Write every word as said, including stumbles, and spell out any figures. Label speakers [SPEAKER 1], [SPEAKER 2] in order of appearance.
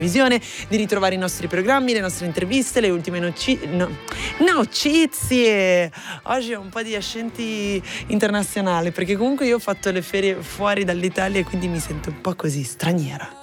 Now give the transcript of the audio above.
[SPEAKER 1] visione, di ritrovare i nostri programmi, le nostre interviste, le ultime noci- no, notizie. Oggi ho un po' di accenti internazionali perché comunque io ho fatto le ferie fuori dall'Italia e quindi mi sento un po' così straniera.